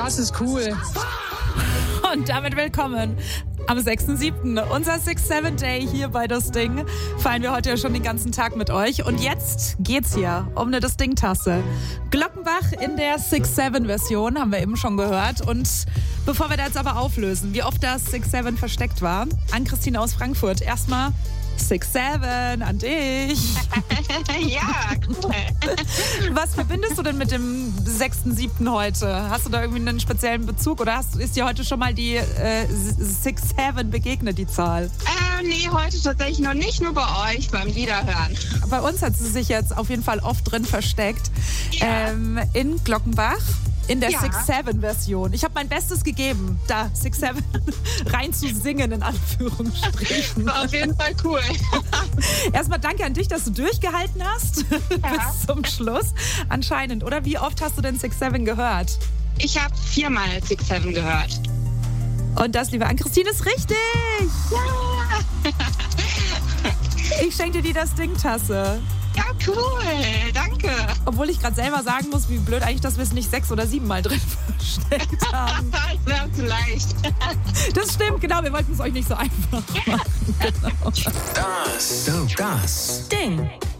Das ist cool. Und damit willkommen am 6.7. Unser 6-7 Day hier bei Das Ding. Feiern wir heute ja schon den ganzen Tag mit euch. Und jetzt geht's hier um eine Das Ding-Tasse. Glockenbach in der 6-7-Version, haben wir eben schon gehört. Und bevor wir da jetzt aber auflösen, wie oft das 6-7 versteckt war, an Christine aus Frankfurt. Erstmal 6-7 an dich. Ja, cool. Was verbindest du denn mit dem 6.7. heute? Hast du da irgendwie einen speziellen Bezug oder ist dir heute schon mal die 6-7 begegnet, die Zahl? Nee, heute tatsächlich noch nicht, nur bei euch beim Liederhören. Bei uns hat sie sich jetzt auf jeden Fall oft drin versteckt. Ja. In Glockenbach. In der Ja. 6-7-Version. Ich habe mein Bestes gegeben, da 6-7 rein zu singen, in Anführungsstrichen. War auf jeden Fall cool. Erstmal danke an dich, dass du durchgehalten hast bis zum Schluss. Anscheinend. Oder wie oft hast du denn 6-7 gehört? Ich habe 4-mal 6-7 gehört. Und das, liebe Ann-Christine, ist richtig. Ja. Ich schenke dir die Das Ding-Tasse. Ja, cool. Danke. Obwohl ich gerade selber sagen muss, wie blöd eigentlich, dass wir es nicht 6 oder 7 Mal drin versteckt haben. Das wäre zu leicht. Das stimmt, genau. Wir wollten es euch nicht so einfach machen. Genau. Das Ding.